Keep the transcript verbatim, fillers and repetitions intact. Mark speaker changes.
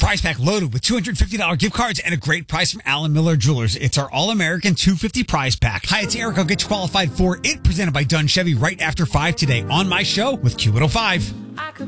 Speaker 1: prize pack loaded with two hundred fifty dollars gift cards and a great price from Allen Miller Jewelers. It's our All-American two hundred fifty prize pack. Hi, it's Eric. I'll get you qualified for it, presented by Dunn Chevy right after five today on my show with Q one oh five.